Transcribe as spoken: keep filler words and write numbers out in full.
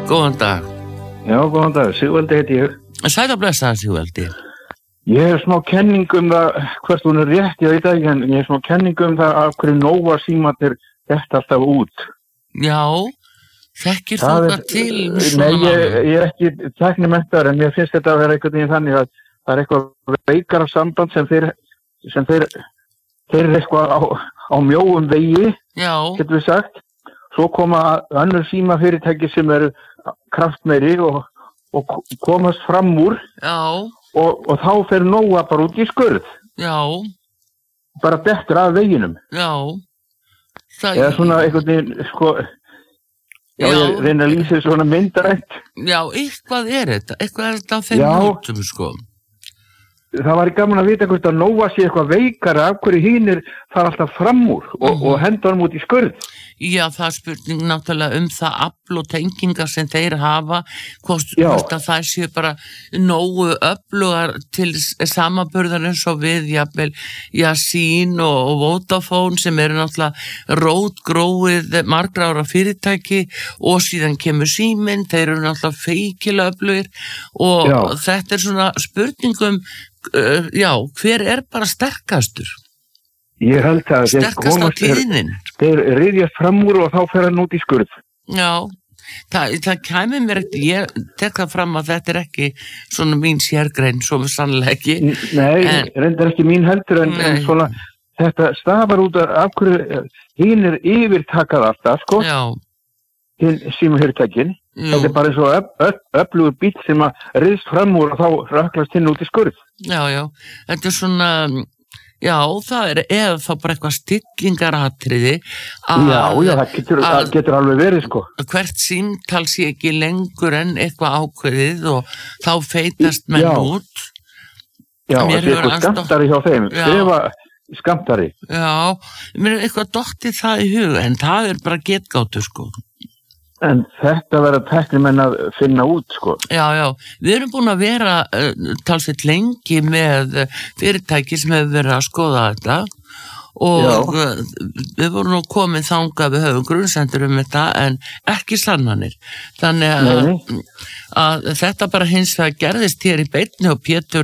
Góðan dag. Já, góðan dag. Sigvaldi heiti ég. Sæl og blessaður, Sigvaldi. Ég hef smá kenning um það, hvert hún er rétt, ég veit ekki, en ég hef smá kenning um það af hverju Nóa símarnir þetta alltaf út. Já, þekkir þú það til svona Nei, ég, ég er ekki tæknimenntaður, en mér finnst þetta að vera einhvern veginn þannig að það er eitthvað veikara samband sem þeir, sem þeir, þeir eru eitthvað á, á mjóum vegi, getur við sagt. Svo koma önnur símafyrirtæki sem eru kraftmeiri og, og komast fram úr. Já. Og, og þá fer Nóa bara út í skurð. Já. Bara dettur af veginum. Já. Það... Eða svona einhvern veginn, sko, já, já. Ég reyna að lýsa svona myndarætt. Já, eitthvað er þetta, eitthvað er þetta á þeim nótum, sko. Það var gaman að vita hvort að Nóa sé eitthvað veikara af hverju hinir fara alltaf fram úr og, mm-hmm. og henda honum út í skurð. Já, það er spurning náttúrulega um það afl og tengingar sem þeir hafa, hvort, hvort að það séu bara nógu öflugar til samanburðar eins og við, jafnvel, já, Sín og, og Vodafone sem eru náttúrulega rótgróið margra ára fyrirtæki og síðan kemur Síminn, þeir eru náttúrulega feikilega öflugir og já. Þetta er svona spurningum, uh, já, hver er bara sterkastur? Ég held að þeir komast, þeir, þeir riðjast fram úr og þá fer hann út í skurð. Já, það, það kæmi mér ekki, ég tek það fram að þetta er ekki svona mín sérgrein, svo við sannlega ekki. Nei, en, reyndar ekki mín heldur, en, en svona, þetta stafar út af hverju hinn er yfirtakað alltaf, sko, til símafyrirtækin. Þetta er bara eins og öf, öf, öflugur bíll sem að riðst fram úr og þá röklast hinn út í skurð. Já, já, þetta er svona... Já, það er eða þá bara eitthvað stillingaratriði að... Já, já, það getur, að, það getur alveg verið, sko. Hvert símtal sé ekki lengur en eitthvað ákveðið og þá feitast menn já. út. Já, það er eitthvað skamtari hjá þeim, skrifa skamtari. Já, mér er eitthvað dottið það í hug, en það er bara getgátu, sko. En þetta verður tæknimenn að finna út, sko. Já, já. Við erum búin að vera uh, talsveit lengi með fyrirtæki sem hefur verið að skoða þetta og uh, við vorum nú komið þangað við höfum grunnsendur um þetta en ekki sannanir. Þannig að, að þetta bara hins vegar gerðist hér í beinni og Pétur